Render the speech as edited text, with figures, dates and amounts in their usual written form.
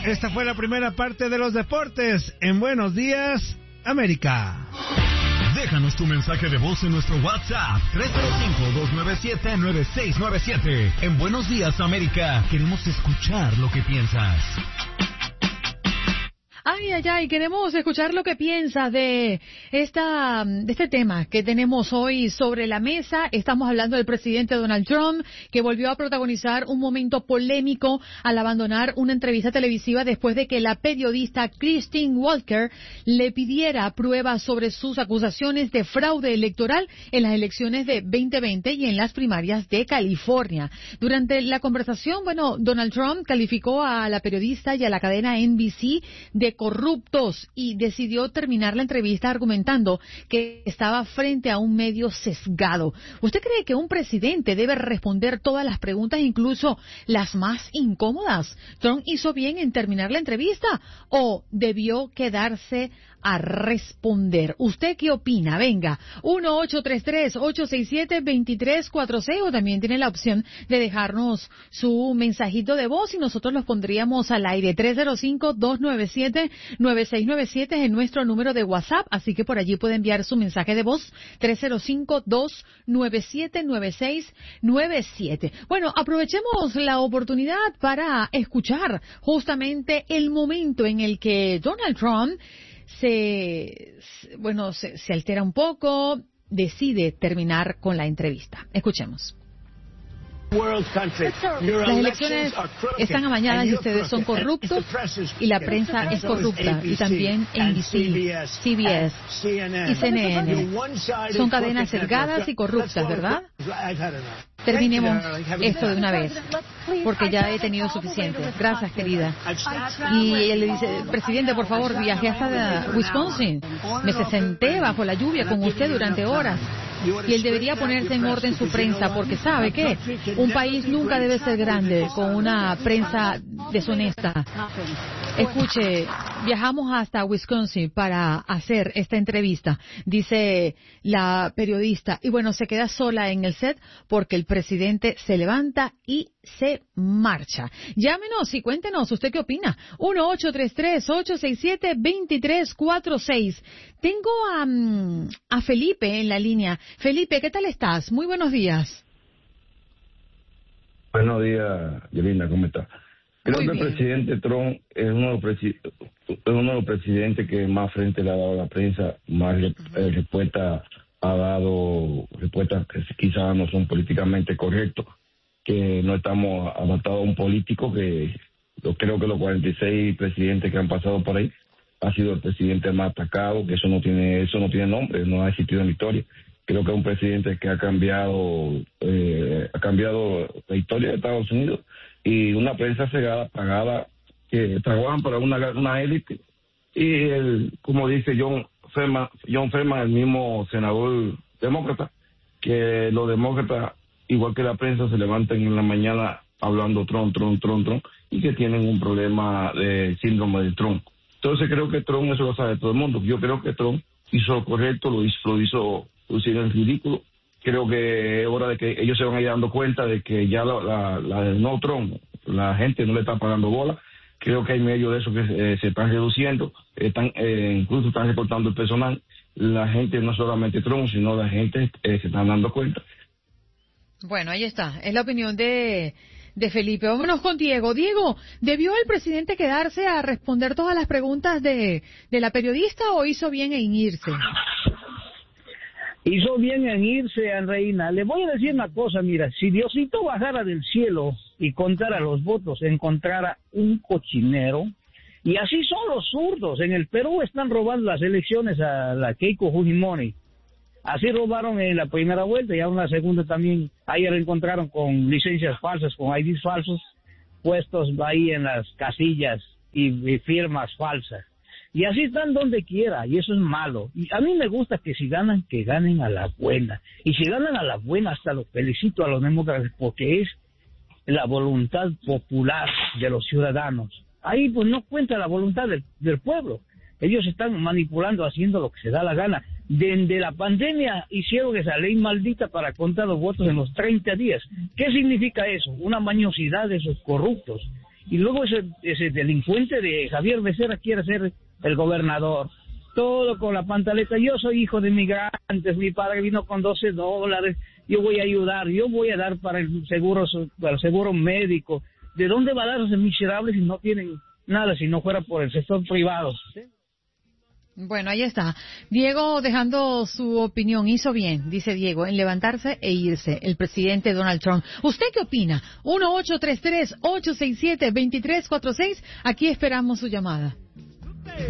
Esta fue la primera parte de los deportes en Buenos Días, América. Déjanos tu mensaje de voz en nuestro WhatsApp 305-297-9697. En Buenos Días, América, queremos escuchar lo que piensas. Ay, queremos escuchar lo que piensas de este tema que tenemos hoy sobre la mesa. Estamos hablando del presidente Donald Trump, que volvió a protagonizar un momento polémico al abandonar una entrevista televisiva después de que la periodista Christine Walker le pidiera pruebas sobre sus acusaciones de fraude electoral en las elecciones de 2020 y en las primarias de California. Durante la conversación, Donald Trump calificó a la periodista y a la cadena NBC de corruptos y decidió terminar la entrevista argumentando que estaba frente a un medio sesgado. ¿Usted cree que un presidente debe responder todas las preguntas, incluso las más incómodas? ¿Trump hizo bien en terminar la entrevista o debió quedarse a responder? ¿Usted qué opina? Venga, 1-833-867-2346, o también tiene la opción de dejarnos su mensajito de voz y nosotros los pondríamos al aire. 305-297-9697 es nuestro número de WhatsApp, así que por allí puede enviar su mensaje de voz. 305-297-9697. Bueno, aprovechemos la oportunidad para escuchar justamente el momento en el que Donald Trump se altera un poco, decide terminar con la entrevista. Escuchemos. Las elecciones están amañadas y ustedes son corruptos y la prensa es corrupta, y también NBC, CBS y CNN son cadenas sesgadas y corruptas, ¿verdad? Terminemos esto de una vez, porque ya he tenido suficiente. Gracias, querida. Y él le dice, presidente, por favor, viajé hasta Wisconsin. Me senté bajo la lluvia con usted durante horas. Y él debería ponerse en orden su prensa, porque ¿sabe qué? Un país nunca debe ser grande con una prensa deshonesta. Escuche, viajamos hasta Wisconsin para hacer esta entrevista, dice la periodista. Y bueno, se queda sola en el set porque el presidente se levanta y se marcha. Llámenos y cuéntenos, ¿usted qué opina? 1-833-867-2346. Tengo a Felipe en la línea. Felipe, ¿qué tal estás? Muy buenos días. Buenos días, Yelena, ¿cómo estás? Creo que el presidente Trump es uno de los presidentes que más frente le ha dado a la prensa, más respuesta ha dado, respuestas que quizás no son políticamente correctos, que no estamos adaptados a un político que creo que los 46 presidentes que han pasado por ahí ha sido el presidente más atacado, que eso no tiene nombre, no ha existido en la historia. Creo que es un presidente que ha cambiado la historia de Estados Unidos, y una prensa cegada, pagada, que trabajan para una élite. Y como dice John Ferman, el mismo senador demócrata, que los demócratas, igual que la prensa, se levantan en la mañana hablando Trump, y que tienen un problema de síndrome de Trump. Entonces creo que Trump, eso lo sabe todo el mundo. Yo creo que Trump hizo lo correcto, lo hizo en ridículo. Creo que es hora de que ellos se van a ir dando cuenta de que ya no Trump, la gente no le está pagando bola. Creo que hay medio de eso que se están reduciendo, incluso están recortando el personal. La gente, no solamente Trump, sino la gente se están dando cuenta. Bueno, ahí está, es la opinión de Felipe. Vámonos con Diego. Diego, ¿debió el presidente quedarse a responder todas las preguntas de la periodista o hizo bien en irse? Hizo bien en irse, Reina. Le voy a decir una cosa, mira, si Diosito bajara del cielo y contara los votos, encontrara un cochinero, y así son los zurdos. En el Perú están robando las elecciones a la Keiko Fujimori. Así robaron en la primera vuelta y ahora en la segunda también. Ayer encontraron con licencias falsas, con IDs falsos, puestos ahí en las casillas y firmas falsas. Y así están donde quiera, y eso es malo. Y a mí me gusta que si ganan, que ganen a la buena. Y si ganan a la buena, hasta los felicito a los demócratas, porque es la voluntad popular de los ciudadanos. Ahí pues no cuenta la voluntad del pueblo. Ellos están manipulando, haciendo lo que se da la gana. Desde la pandemia hicieron esa ley maldita para contar los votos en los 30 días. ¿Qué significa eso? Una mañosidad de esos corruptos. Y luego ese delincuente de Javier Becerra quiere ser el gobernador. Todo con la pantaleta. Yo soy hijo de migrantes, mi padre vino con $12, yo voy a ayudar, yo voy a dar para el seguro médico. ¿De dónde va a dar a los miserables si no tienen nada, si no fuera por el sector privado? ¿Sí? Bueno, ahí está. Diego dejando su opinión. Hizo bien, dice Diego, en levantarse e irse, el presidente Donald Trump. ¿Usted qué opina? 1-833-867-2346. Aquí esperamos su llamada.